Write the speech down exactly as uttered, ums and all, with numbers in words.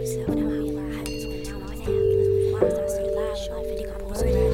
When I realized when I was asking, why is I so live like fifty composers?